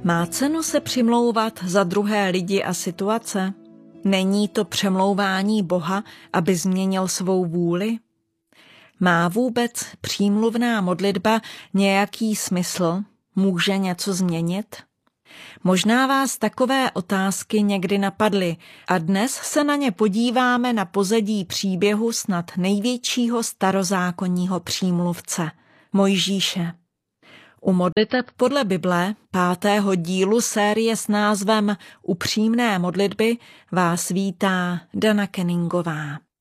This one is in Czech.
Má cenu se přimlouvat za druhé lidi a situace? Není to přemlouvání Boha, aby změnil svou vůli? Má vůbec přímluvná modlitba nějaký smysl? Může něco změnit? Možná vás takové otázky někdy napadly a dnes se na ně podíváme na pozadí příběhu snad největšího starozákonního přímluvce, Mojžíše. U modliteb podle Bible, 5. dílu série s názvem Upřímné modlitby, vás vítá Dana Kenningová.